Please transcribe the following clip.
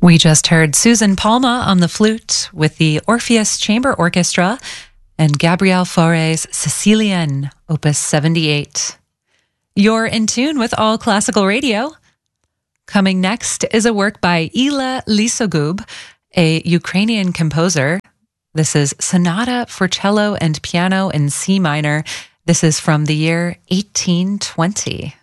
We just heard Susan Palma on the flute with the Orpheus Chamber Orchestra and Gabriel Fauré's Sicilienne, Opus 78. You're in tune with All Classical Radio. Coming next is a work by Ila Lisogub, a Ukrainian composer. This is Sonata for Cello and Piano in C minor. This is from the year 1820.